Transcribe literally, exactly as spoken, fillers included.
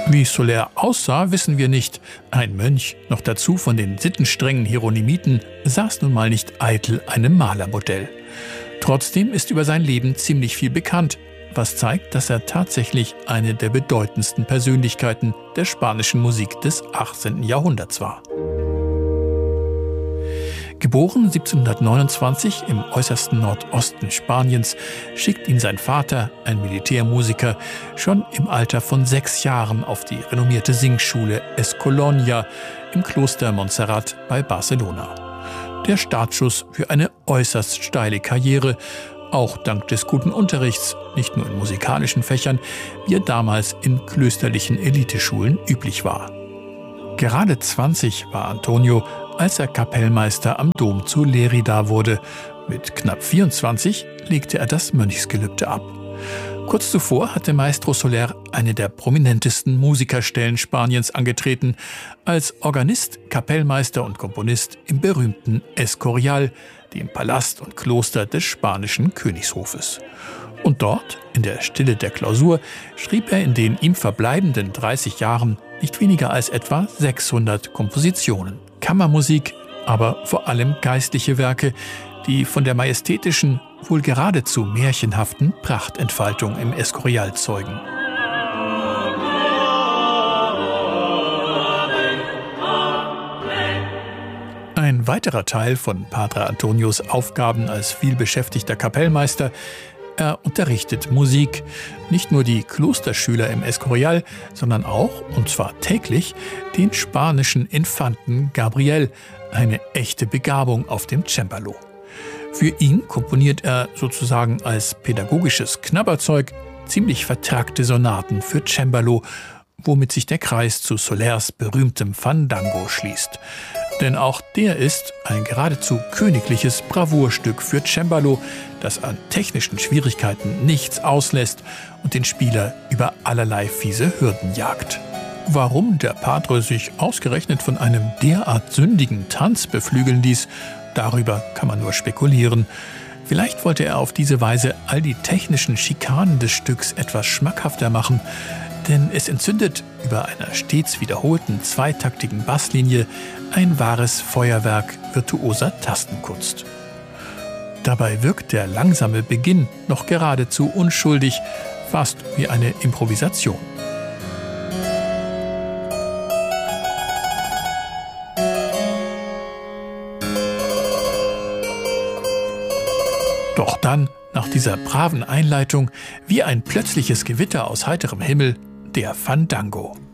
Wie Soler aussah, wissen wir nicht. Ein Mönch, noch dazu von den sittenstrengen Hieronymiten, saß nun mal nicht eitel einem Malermodell. Trotzdem ist über sein Leben ziemlich viel bekannt, was zeigt, dass er tatsächlich eine der bedeutendsten Persönlichkeiten der spanischen Musik des achtzehnten Jahrhunderts war. Geboren siebzehnhundertneunundzwanzig im äußersten Nordosten Spaniens, schickt ihn sein Vater, ein Militärmusiker, schon im Alter von sechs Jahren auf die renommierte Singschule Escolonia im Kloster Montserrat bei Barcelona. Der Startschuss für eine äußerst steile Karriere, auch dank des guten Unterrichts, nicht nur in musikalischen Fächern, wie er damals in klösterlichen Eliteschulen üblich war. Gerade zwanzig war Antonio, als er Kapellmeister am Dom zu Lérida wurde. Mit knapp vierundzwanzig legte er das Mönchsgelübde ab. Kurz zuvor hatte Maestro Soler eine der prominentesten Musikerstellen Spaniens angetreten, als Organist, Kapellmeister und Komponist im berühmten Escorial, dem Palast und Kloster des spanischen Königshofes. Und dort, in der Stille der Klausur, schrieb er in den ihm verbleibenden dreißig Jahren nicht weniger als etwa sechshundert Kompositionen. Kammermusik, aber vor allem geistliche Werke, die von der majestätischen, wohl geradezu märchenhaften Prachtentfaltung im Escorial zeugen. Ein weiterer Teil von Padre Antonios Aufgaben als vielbeschäftigter Kapellmeister: er unterrichtet Musik, nicht nur die Klosterschüler im Escorial, sondern auch, und zwar täglich, den spanischen Infanten Gabriel, eine echte Begabung auf dem Cembalo. Für ihn komponiert er sozusagen als pädagogisches Knabberzeug ziemlich vertrackte Sonaten für Cembalo, womit sich der Kreis zu Solers berühmtem Fandango schließt. Denn auch der ist ein geradezu königliches Bravourstück für Cembalo, das an technischen Schwierigkeiten nichts auslässt und den Spieler über allerlei fiese Hürden jagt. Warum der Padre sich ausgerechnet von einem derart sündigen Tanz beflügeln ließ, darüber kann man nur spekulieren. Vielleicht wollte er auf diese Weise all die technischen Schikanen des Stücks etwas schmackhafter machen, denn es entzündet über einer stets wiederholten zweitaktigen Basslinie ein wahres Feuerwerk virtuoser Tastenkunst. Dabei wirkt der langsame Beginn noch geradezu unschuldig, fast wie eine Improvisation. Doch dann, nach dieser braven Einleitung, wie ein plötzliches Gewitter aus heiterem Himmel, der Fandango.